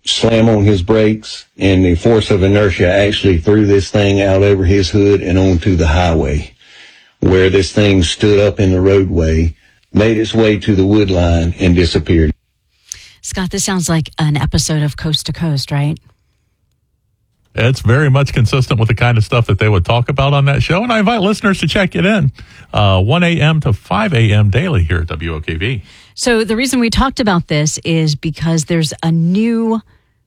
slam on his brakes, and the force of inertia actually threw this thing out over his hood and onto the highway, where this thing stood up in the roadway, made its way to the wood line, and disappeared. Scott, this sounds like an episode of Coast to Coast, right? It's very much consistent with the kind of stuff that they would talk about on that show, and I invite listeners to check it in 1 a.m. to 5 a.m. daily here at WOKV. So the reason we talked about this is because there's a new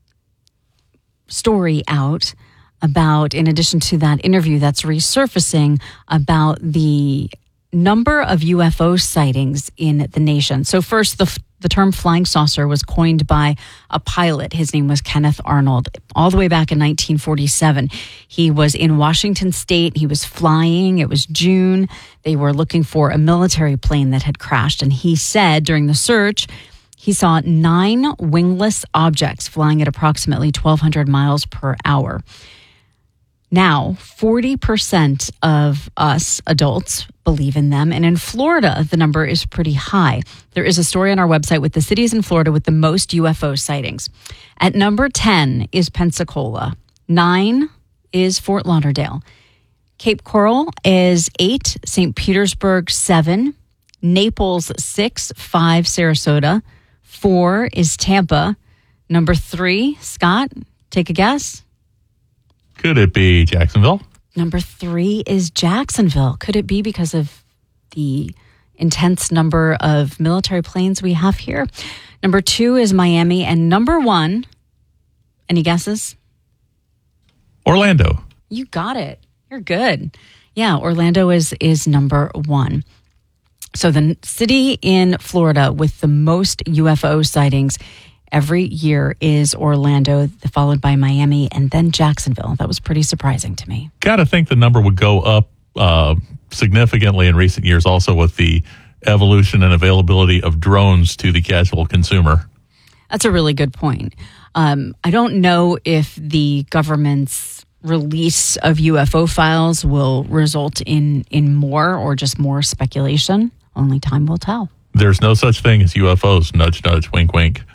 story out about, in addition to that interview that's resurfacing, about the number of UFO sightings in the nation. So first, the term flying saucer was coined by a pilot. His name was Kenneth Arnold, all the way back in 1947. He was in Washington State. He was flying. It was June. They were looking for a military plane that had crashed. And he said during the search, he saw 9 wingless objects flying at approximately 1,200 miles per hour. Now, 40% of us adults believe in them. And in Florida, the number is pretty high. There is a story on our website with the cities in Florida with the most UFO sightings. At number 10 is Pensacola. 9 is Fort Lauderdale. Cape Coral is 8. St. Petersburg, 7. Naples, 6. 5, Sarasota. 4 is Tampa. Number 3, Scott, take a guess. Could it be Jacksonville? Number 3 is Jacksonville. Could it be because of the intense number of military planes we have here? Number 2 is Miami. And number 1, any guesses? Orlando. You got it. You're good. Yeah, Orlando is number 1. So the city in Florida with the most UFO sightings every year is Orlando, followed by Miami, and then Jacksonville. That was pretty surprising to me. Got to think the number would go up significantly in recent years, also with the evolution and availability of drones to the casual consumer. That's a really good point. I don't know if the government's release of UFO files will result in more or just more speculation. Only time will tell. There's no such thing as UFOs. Nudge, nudge, wink, wink.